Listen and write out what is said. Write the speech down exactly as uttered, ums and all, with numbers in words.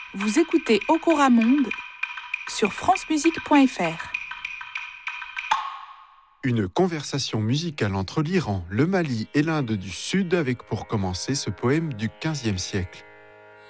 Vous écoutez Okora Monde sur francemusique point f r. Une conversation musicale entre l'Iran, le Mali et l'Inde du Sud avec pour commencer ce poème du quinzième siècle.